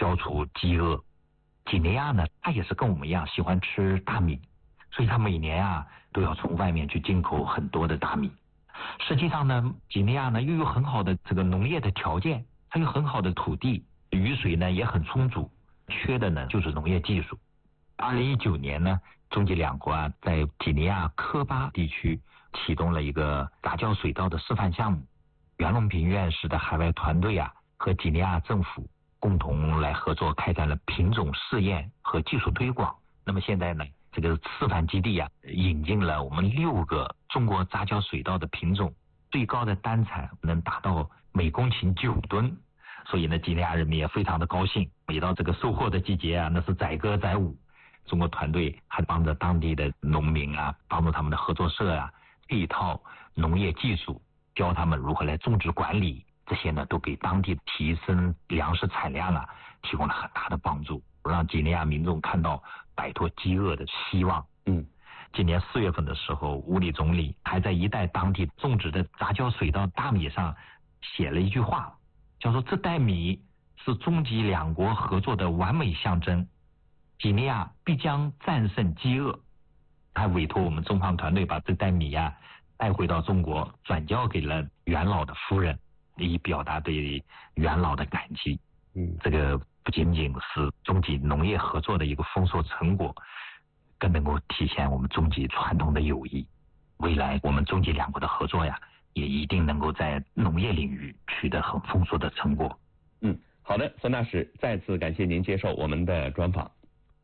消除饥饿。几内亚呢，它也是跟我们一样喜欢吃大米，所以它每年都要从外面去进口很多的大米。实际上呢，几内亚呢又有很好的这个农业的条件，它有很好的土地，雨水呢也很充足，缺的呢就是农业技术。2019年呢，中几两国在几内亚科巴地区启动了一个杂交水稻的示范项目。袁隆平院士的海外团队和几内亚政府共同来合作，开展了品种试验和技术推广。那么现在呢，这个示范基地引进了我们6个中国杂交水稻的品种，最高的单产能达到每公顷9吨。所以呢，几内亚人民也非常的高兴。每到这个收获的季节那是载歌载舞。中国团队还帮着当地的农民帮助他们的合作社配套农业技术，教他们如何来种植管理，这些呢都给当地提升粮食产量提供了很大的帮助，让几内亚民众看到摆脱饥饿的希望。今年4月份的时候，乌里总理还在一袋当地种植的杂交水稻大米上写了一句话，叫做这袋米是中几两国合作的完美象征，几内亚必将战胜饥饿。还委托我们中方团队把这袋米带回到中国，转交给了袁老的夫人，以表达对袁老的感激。这个不仅仅是中几农业合作的一个丰硕成果，更能够体现我们中几传统的友谊。未来我们中几两国的合作也一定能够在农业领域取得很丰硕的成果。 好的，孙大使，再次感谢您接受我们的专访。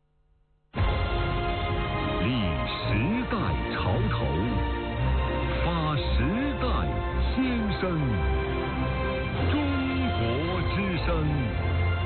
立时代潮头，发时代先声。